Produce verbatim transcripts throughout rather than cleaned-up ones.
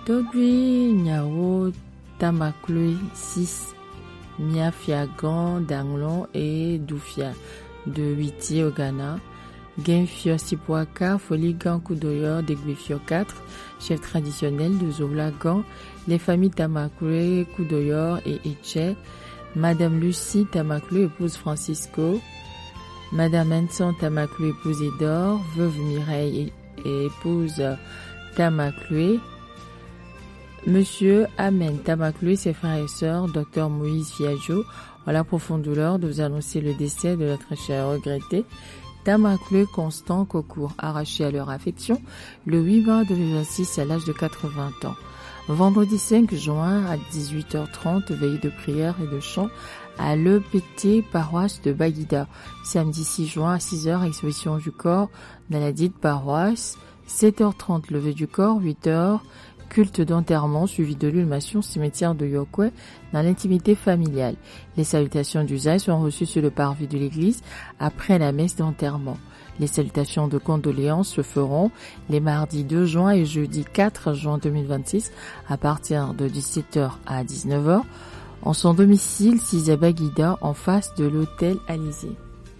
Togui Nyao Tamaklui six, Mia Fiagan d'Anglon et Doufia de Huiti au Ghana. Genfio Sipuaka, Foligan Kudoyor d'Eguifio quatre, chef traditionnel de Zolagan, les familles Tamakle, Kudoyor et Eche, Madame Lucie Tamakle, épouse Francisco, Madame Enson Tamakle, épouse Edor, veuve Mireille et épouse Tamakle, Monsieur Amen Tamakle, ses frères et sœurs, Docteur Moïse Fiajo, ont la profonde douleur de vous annoncer le décès de notre cher regretté Tamakle Constant Kokour, arraché à leur affection le huit mars deux mille vingt-six à l'âge de quatre-vingts ans. Vendredi cinq juin à dix-huit heures trente, veillée de prière et de chant à l'E P T paroisse de Baguida. Samedi six juin à six heures, exposition du corps dans la dite paroisse. sept heures trente, levée du corps. huit heures, culte d'enterrement suivi de l'inhumation cimetière de Yokwe dans l'intimité familiale. Les salutations d'usage sont reçues sur le parvis de l'église après la messe d'enterrement. Les salutations de condoléances se feront les mardis deux juin et jeudi quatre juin deux mille vingt-six à partir de dix-sept heures à dix-neuf heures en son domicile six à Baguida en face de l'hôtel Alizé.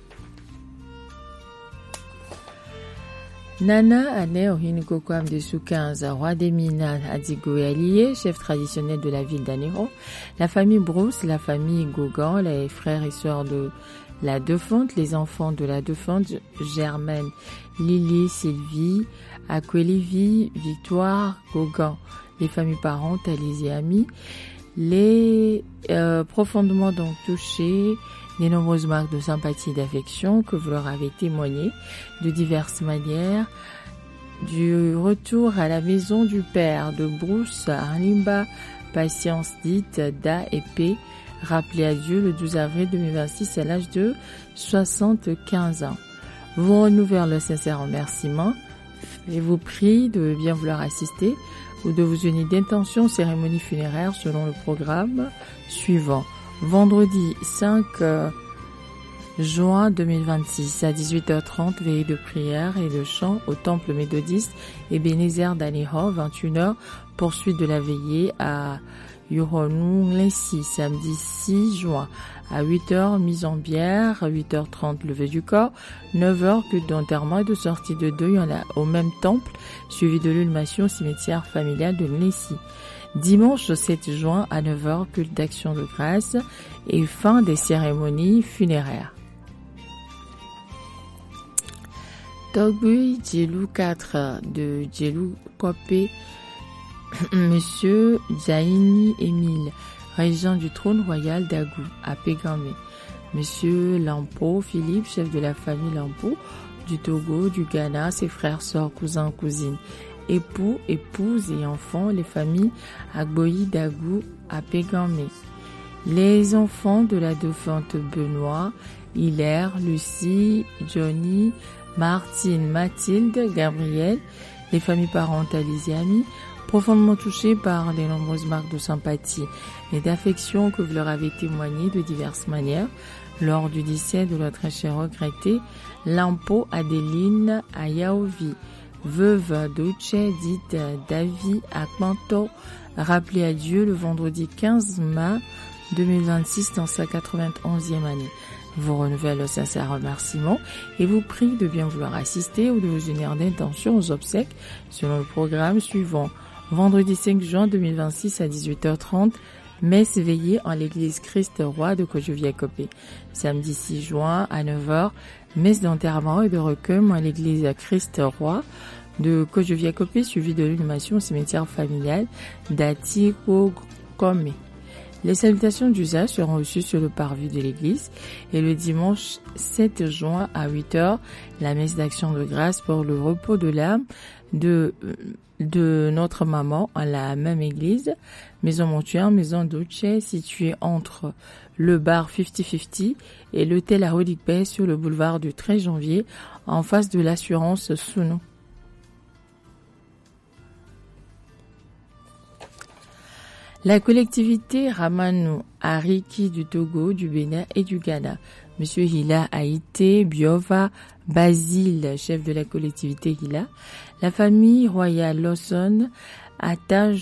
Nana Ane Ohinikokwam de Soukanza, roi des Minas Adigoué, chef traditionnel de la ville d'Anero, la famille Brousse, la famille Gogan, les frères et sœurs de la défunte, les enfants de la défunte, Germaine, Lily, Sylvie, Aquelivi, Victoire, Gogan, les familles parentes, Alice et amis, les euh, profondément donc touchés, les nombreuses marques de sympathie et d'affection que vous leur avez témoignées de diverses manières, du retour à la maison du père de Brousse à Arlimba, patience dite Da et P, rappelé à Dieu le douze avril deux mille vingt-six à l'âge de soixante-quinze ans. Vous renouvelez le sincère remerciement et vous prie de bien vouloir assister ou de vous unir d'intention aux cérémonies funéraires selon le programme suivant. Vendredi cinq juin deux mille vingt-six à dix-huit heures trente, veillée de prière et de chant au temple méthodiste Ebenezer d'Aniho, vingt et une heures, poursuite de la veillée à Yuronung Lessi, samedi six juin à huit heures, mise en bière, huit heures trente, levée du corps, neuf heures, culte d'enterrement et de sortie de deuil au même temple, suivi de l'inhumation au cimetière familial de Lessi. Dimanche sept juin à neuf heures, culte d'action de grâce et fin des cérémonies funéraires. Togui Djelou quatre de Djelou Kopé, Monsieur Zaini Émile, régent du trône royal d'Agou à Pégamé. Monsieur Lampo Philippe, chef de la famille Lampo du Togo, du Ghana, ses frères, sœurs, cousins, cousines, époux, épouses et enfants, les familles Agboyi d'Agou à Pégamé. Les enfants de la défunte Benoît, Hilaire, Lucie, Johnny, Martine, Mathilde, Gabriel, les familles parentales et amis, profondément touchés par les nombreuses marques de sympathie et d'affection que vous leur avez témoignées de diverses manières lors du décès de notre cher regretté Lampo Adeline Ayaovi, veuve d'Uche dite Davi Akmanto, rappelée à Dieu le vendredi quinze mai deux mille vingt-six dans sa quatre-vingt-onzième année. Vous renouvelez le sincère remerciement et vous prie de bien vouloir assister ou de vous unir d'intention aux obsèques selon le programme suivant. Vendredi cinq juin deux mille vingt-six à dix-huit heures trente, messe veillée en l'église Christ-Roi de Kojouviakopé. Samedi six juin à neuf heures, messe d'enterrement et de recueil en l'église Christ-Roi de Kojouviakopé, suivi de l'inhumation au cimetière familial d'Atikokome. Les salutations d'usage seront reçues sur le parvis de l'église et le dimanche sept juin à huit heures, la messe d'action de grâce pour le repos de l'âme de, de notre maman à la même église, maison mortuaire, maison d'Uche, située entre le bar cinquante cinquante et l'hôtel à Rodikbey sur le boulevard du treize janvier en face de l'assurance Sounou. La collectivité Ramano Ariki du Togo, du Bénin et du Ghana. Monsieur Hila Haïté, Biova, Basile, chef de la collectivité Hila. La famille royale Lawson attache